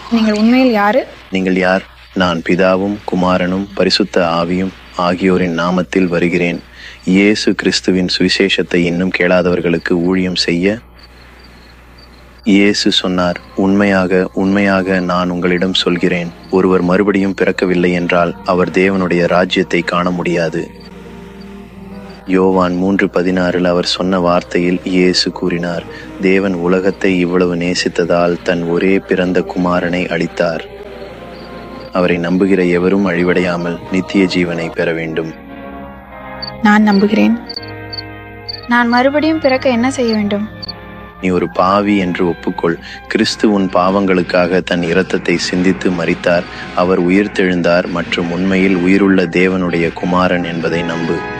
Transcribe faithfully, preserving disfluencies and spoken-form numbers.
நீங்கள் உண்மையில் யாரு? நீங்கள் யார்? நான் பிதாவும் குமாரனும் பரிசுத்த ஆவியும் ஆகியோரின் நாமத்தில் வருகிறேன். இயேசு கிறிஸ்துவின் சுவிசேஷத்தை இன்னும் கேளாதவர்களுக்கு ஊழியம் செய்ய. இயேசு சொன்னார், உண்மையாக உண்மையாக நான் உங்களிடம் சொல்கிறேன், ஒருவர் மறுபடியும் பிறக்கவில்லை என்றால் அவர் தேவனுடைய ராஜ்யத்தை காண முடியாது. யோவான் மூன்று பதினாறில் அவர் சொன்ன வார்த்தையில் இயேசு கூறினார், தேவன் உலகத்தை இவ்வளவு நேசித்ததால் தன் ஒரே பிறந்த குமாரனை அளித்தார். அவரை நம்புகிற எவரும் அழிவடையாமல் நித்திய ஜீவனை பெற வேண்டும். நான் நம்புகிறேன். நான் மறுபடியும் பிறக்க என்ன செய்ய வேண்டும்? நீ ஒரு பாவி என்று ஒப்புக்கொள். கிறிஸ்து உன் பாவங்களுக்காக தன் இரத்தத்தை சிந்தித்து மரித்தார். அவர் உயிர்த்தெழுந்தார் மற்றும் உண்மையில் உயிருள்ள தேவனுடைய குமாரன் என்பதை நம்பு.